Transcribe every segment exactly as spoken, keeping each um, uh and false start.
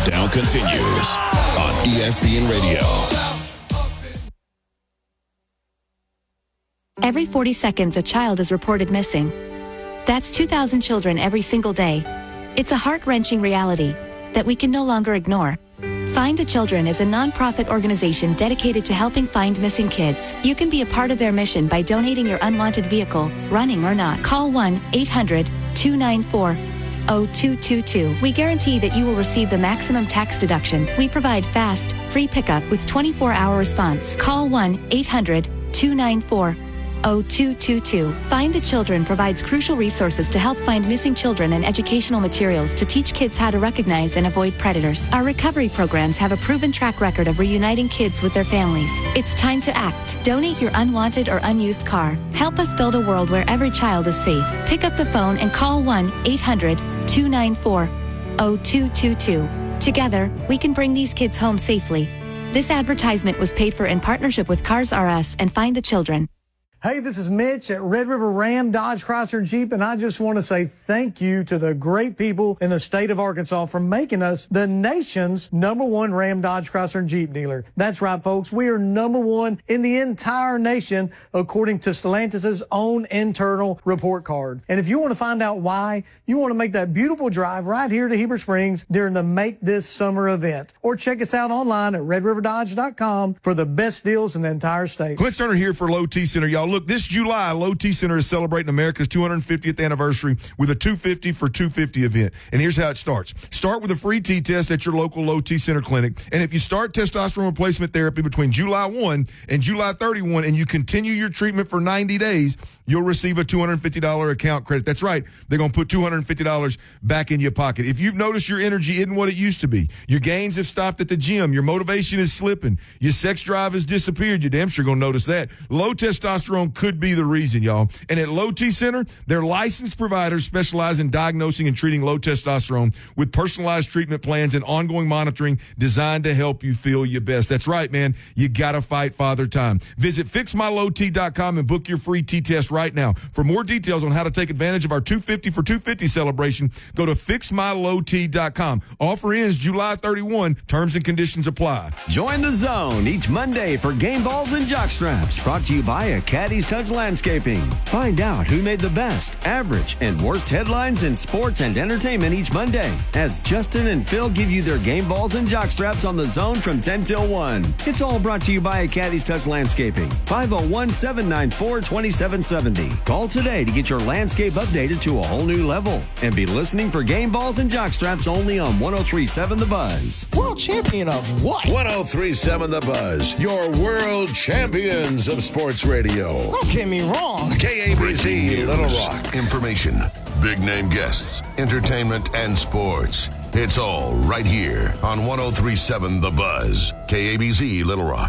Countdown continues on E S P N Radio. Every forty seconds, a child is reported missing. That's two thousand children every single day. It's a heart-wrenching reality that we can no longer ignore. Find the Children is a non-profit organization dedicated to helping find missing kids. You can be a part of their mission by donating your unwanted vehicle, running or not. Call one eight hundred two nine four oh two two two. We guarantee that you will receive the maximum tax deduction. We provide fast, free pickup with twenty-four hour response. Call one eight hundred two nine four oh two two two. Find the Children provides crucial resources to help find missing children and educational materials to teach kids how to recognize and avoid predators. Our recovery programs have a proven track record of reuniting kids with their families. It's time to act. Donate your unwanted or unused car. Help us build a world where every child is safe. Pick up the phone and call one eight hundred two nine four oh two two two. Together, we can bring these kids home safely. This advertisement was paid for in partnership with Cars R Us and Find the Children. Hey, this is Mitch at Red River Ram, Dodge, Chrysler, and Jeep, and I just want to say thank you to the great people in the state of Arkansas for making us the nation's number one Ram, Dodge, Chrysler, and Jeep dealer. That's right, folks. We are number one in the entire nation, according to Stellantis' own internal report card. And if you want to find out why, you want to make that beautiful drive right here to Heber Springs during the Make This Summer event. Or check us out online at red river dodge dot com for the best deals in the entire state. Clint Turner here for Low T Center, y'all. Look, this July, Low T Center is celebrating America's two hundred fiftieth anniversary with a two fifty for two fifty event. And here's how it starts. Start with a free T-test at your local Low T Center clinic. And if you start testosterone replacement therapy between July first and July thirty-first and you continue your treatment for ninety days, you'll receive a two hundred fifty dollars account credit. That's right. They're going to put two hundred fifty dollars back in your pocket. If you've noticed your energy isn't what it used to be, your gains have stopped at the gym, your motivation is slipping, your sex drive has disappeared, you're damn sure going to notice that. Low testosterone could be the reason, y'all. And at Low T Center, their licensed providers specialize in diagnosing and treating low testosterone with personalized treatment plans and ongoing monitoring designed to help you feel your best. That's right, man. You got to fight Father Time. Visit fix my low t dot com and book your free T-test right now. For more details on how to take advantage of our two fifty for two fifty celebration, go to fix my low t dot com. Offer ends July thirty-first. Terms and conditions apply. Join the Zone each Monday for game balls and jockstraps, brought to you by a Caddy's Touch Landscaping. Find out who made the best, average, and worst headlines in sports and entertainment each Monday as Justin and Phil give you their game balls and jockstraps on the Zone from ten till one. It's all brought to you by a Caddy's Touch Landscaping. five oh one, seven nine four, two seven seven oh. Call today to get your landscape updated to a whole new level. And be listening for game balls and jockstraps only on one oh three point seven The Buzz. World champion of what? one oh three point seven The Buzz, your world champions of sports radio. Don't get me wrong. K A B C Little Rock. Information, big name guests, entertainment, and sports. It's all right here on one oh three point seven The Buzz. K A B C Little Rock.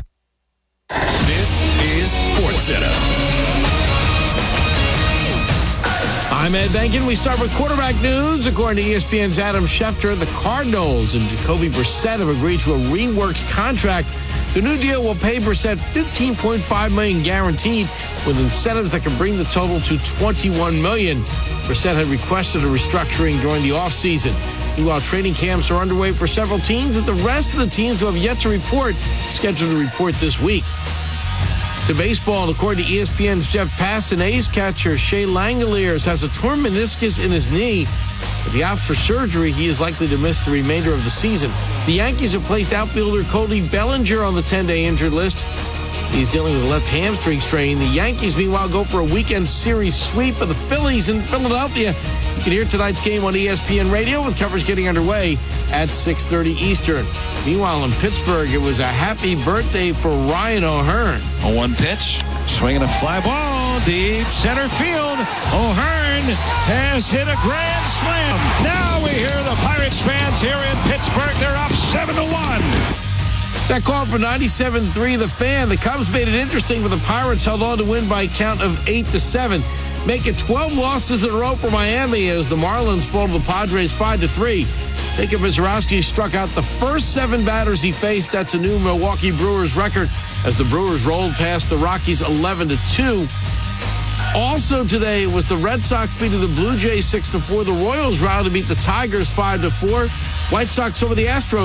This is Sports Center. I'm Ed Benkin. We start with quarterback news. According to E S P N's Adam Schefter, the Cardinals and Jacoby Brissett have agreed to a reworked contract. The new deal will pay Brissett fifteen point five million dollars guaranteed, with incentives that can bring the total to twenty-one million dollars. Brissett had requested a restructuring during the offseason. Meanwhile, training camps are underway for several teams, and the rest of the teams who have yet to report scheduled to report this week. To baseball, according to E S P N's Jeff Passan, A's catcher Shea Langoliers has a torn meniscus in his knee. With the out for surgery, he is likely to miss the remainder of the season. The Yankees have placed outfielder Cody Bellinger on the ten-day injured list. He's dealing with a left hamstring strain. The Yankees, meanwhile, go for a weekend series sweep of the Phillies in Philadelphia. You can hear tonight's game on E S P N Radio with coverage getting underway at six thirty Eastern. Meanwhile, in Pittsburgh, it was a happy birthday for Ryan O'Hearn. On one pitch, swinging a fly ball, deep center field. O'Hearn has hit a grand slam. Now we hear the Pirates fans here in Pittsburgh. They're up seven to one. That call for ninety-seven three The Fan. The Cubs made it interesting, but the Pirates held on to win by a count of eight to seven. Make it twelve losses in a row for Miami as the Marlins fall to the Padres five to three. Jacob Misiorowski struck out the first seven batters he faced. That's a new Milwaukee Brewers record as the Brewers rolled past the Rockies eleven to two. Also today was the Red Sox beating the Blue Jays six to four. The Royals routed to beat the Tigers five to four. White Sox over the Astros